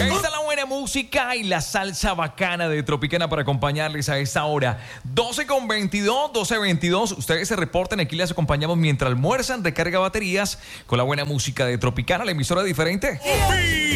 Ahí está la buena música y la salsa bacana de Tropicana para acompañarles a esta hora. 12:22. Ustedes se reporten, aquí les acompañamos mientras almuerzan, recarga baterías con la buena música de Tropicana, la emisora diferente.